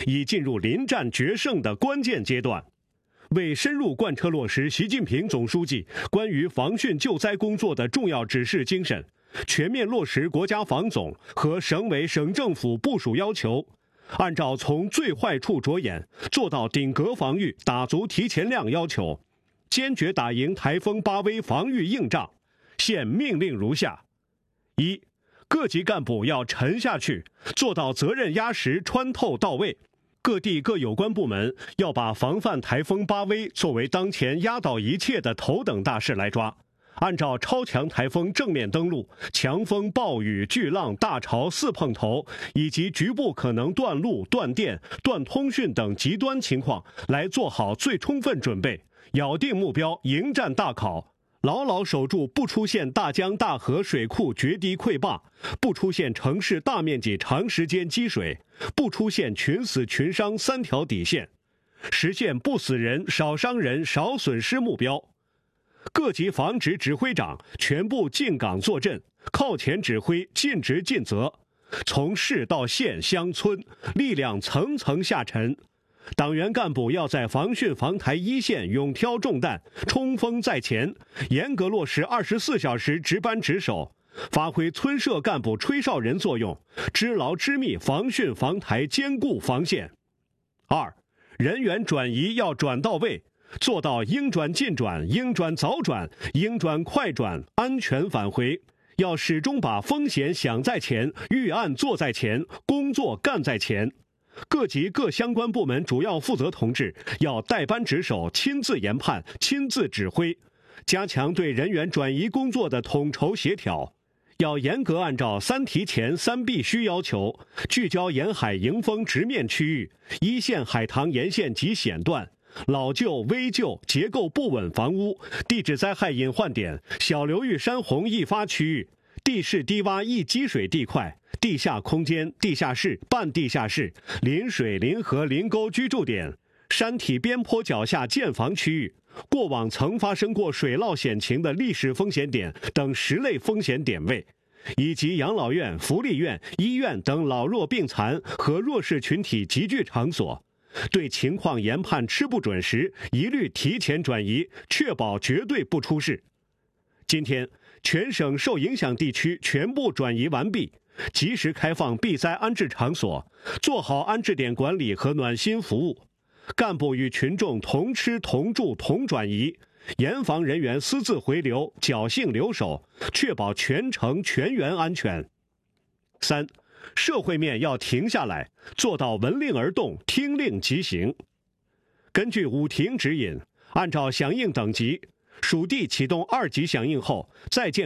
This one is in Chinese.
已进入临战决胜的关键阶段。为深入贯彻落实习近平总书记关于防汛救灾工作的重要指示精神，全面落实国家防总和省委省政府部署要求，按照从最坏处着眼，做到顶格防御、打足提前量要求，坚决打赢台风巴威防御硬仗。现命令如下：一、各级干部要沉下去，做到责任压实、穿透到位。各地各有关部门要把防范台风巴威作为当前压倒一切的头等大事来抓，按照超强台风正面登陆、强风、暴雨、巨浪、大潮四碰头以及局部可能断路、断电、断通讯等极端情况来做好最充分准备，咬定目标，迎战大考。牢牢守住不出现大江大河水库决堤溃坝，不出现城市大面积长时间积水，不出现群死群伤三条底线，实现不死人、少伤人、少损失目标。各级防指指挥长全部进岗坐镇，靠前指挥，尽职尽责，从市到县乡村，力量层层下沉。党员干部要在防汛防台一线勇挑重担，冲锋在前，严格落实24小时值班值守，发挥村社干部吹哨人作用，织牢织密防汛防台坚固防线。二、人员转移要转到位，做到应转尽转、应转早转、应转快转，安全返回。要始终把风险想在前，预案做在前，工作干在前。各级各相关部门主要负责同志要带班值守，亲自研判，亲自指挥，加强对人员转移工作的统筹协调。要严格按照3提前3必须要求，聚焦沿海迎风直面区域、一线海塘沿线及险段、老旧、危旧、结构不稳房屋、地质灾害隐患点、小流域山洪易发区域、地势低洼易积水地块、地下空间、地下室、半地下室、临水、临河、临沟居住点、山体边坡脚下建房区域、过往曾发生过水涝险情的历史风险点等10类风险点位，以及养老院、福利院、医院等老弱病残和弱势群体集聚场所，对情况研判吃不准时，一律提前转移，确保绝对不出事。今天，全省受影响地区全部转移完毕，及时开放避灾安置场所，做好安置点管理和暖心服务。干部与群众同吃同住同转移，严防人员私自回流、侥幸留守，确保全程全员安全。三、社会面要停下来，做到闻令而动、听令即行。根据5停指引，按照响应等级，属地启动2级响应后，再建